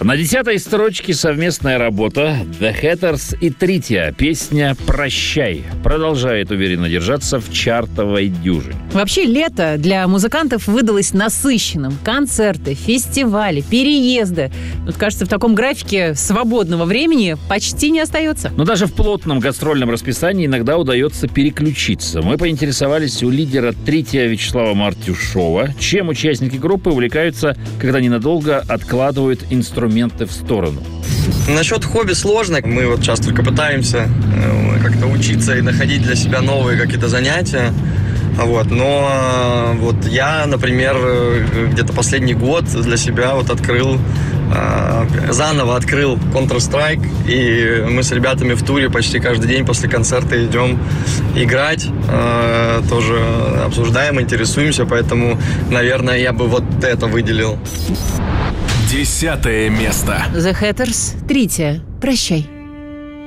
На 10-й строчке совместная работа The Hatters и Третья. Песня «Прощай» продолжает уверенно держаться в чартовой дюжине. Вообще, лето для музыкантов выдалось насыщенным. Концерты, фестивали, переезды. Вот, кажется, в таком графике свободного времени почти не остается. Но даже в плотном гастрольном расписании иногда удается переключиться. Мы поинтересовались у лидера Третья Вячеслава Мартюшова, чем участники группы увлекаются, когда ненадолго откладывают инструменты в сторону. Насчет хобби сложно. Мы вот сейчас только пытаемся как-то учиться и находить для себя новые какие-то занятия. Вот. Но вот я, например, где-то последний год для себя вот заново открыл Counter-Strike, и мы с ребятами в туре почти каждый день после концерта идем играть, тоже обсуждаем, интересуемся, поэтому, наверное, я бы вот это выделил. 10 место. The Hatters, Третья. Прощай.